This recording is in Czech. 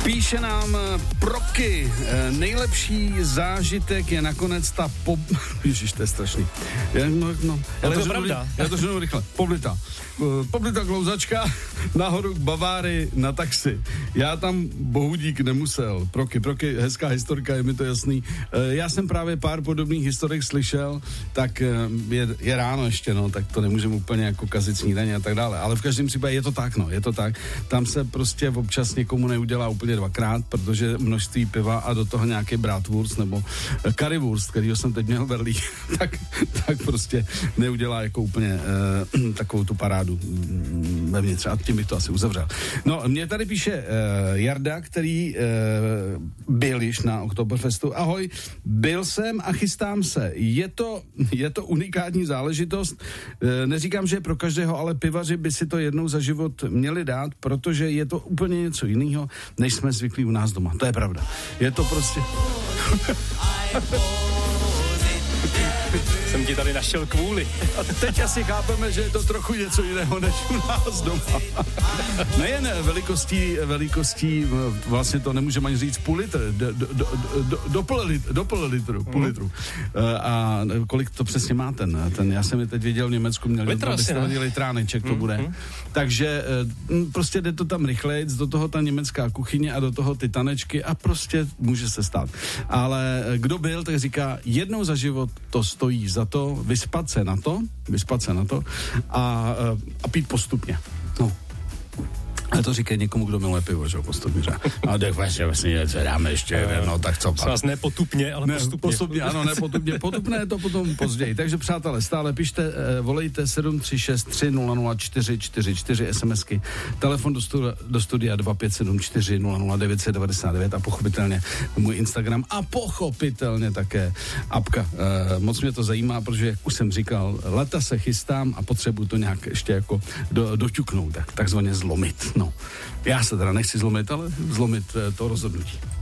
Píše nám Proky, nejlepší zážitek je nakonec ta Ježiš, to je strašný. Já to řeknu rychle. Poblita klouzačka nahoru k Bavárii na taxi. Já tam bohudík nemusel. Proky, hezká historka, je mi to jasný. Já jsem právě pár podobných historek slyšel, tak je ráno ještě, no, tak to nemůžeme úplně jako kazit snídaně a tak dále. Ale v každém případě je to tak. Tam se prostě občas někomu neudělá úplně dvakrát, protože množství piva a do toho nějaký bratwurst nebo currywurst, kterýho jsem teď měl verlí, tak prostě neudělá jako úplně takovou tu parádu vevnitř a tím bych to asi uzavřel. No, mě tady píše Jarda, který byl již na Oktoberfestu. Ahoj, byl jsem a chystám se. Je to unikátní záležitost. Neříkám, že je pro každého, ale pivaři by si to jednou za život měli dát, protože je to úplně něco jiného, než jsme zvyklí u nás doma. To je pravda. Je to prostě... Jsem ti tady našel kvůli. A teď asi chápeme, že je to trochu něco jiného než u nás doma. Nejen velikostí, vlastně to nemůžeme ani říct půl litru, do půl litru. A kolik to přesně má ten já jsem je teď viděl v Německu, měl litráneček to bude. Takže prostě jde to tam rychlejc, do toho ta německá kuchyně a do toho ty tanečky a prostě může se stát. Ale kdo byl, tak říká, jednou za život to stojí za to, vyspat se na to a pít postupně. No. A to říkají někomu, kdo miluje pivo, že jo, postupně. A tak vlastně dáme ještě, no tak co pak. Vás ne potupně, ale postupně. Ano, ne potupně. Potupné je to potom později. Takže přátelé, stále pište, volejte 736 300 444 SMSky, telefon do studia 2574 00999 a pochopitelně můj Instagram a pochopitelně také apka. Moc mě to zajímá, protože, jak už jsem říkal, leta se chystám a potřebuju to nějak ještě jako doťuknout, takzvaně zlomit. No, já se teda nechci zlomit, ale zlomit to rozhodnutí.